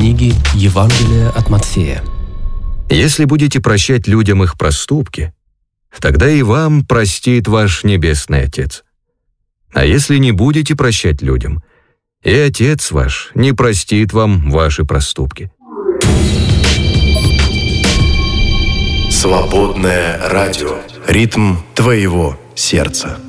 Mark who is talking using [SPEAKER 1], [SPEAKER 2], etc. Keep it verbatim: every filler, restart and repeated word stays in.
[SPEAKER 1] книги Евангелия от Матфея.
[SPEAKER 2] Если будете прощать людям их проступки, тогда и вам простит ваш Небесный Отец. А если не будете прощать людям, и Отец ваш не простит вам ваши проступки.
[SPEAKER 3] Свободное радио. Ритм твоего сердца.